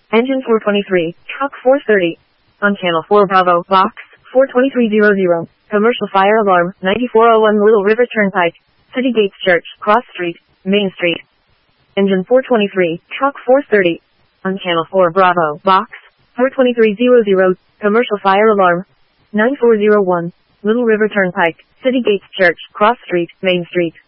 Engine 423, truck 430. On channel 4 Bravo, box 42300. Commercial fire alarm, 9401 Little River Turnpike, City Gates Church, Cross Street, Main Street. Engine 423, truck 430. On channel 4 Bravo, box 42300. Commercial fire alarm, 9401 Little River Turnpike, City Gates Church, Cross Street, Main Street.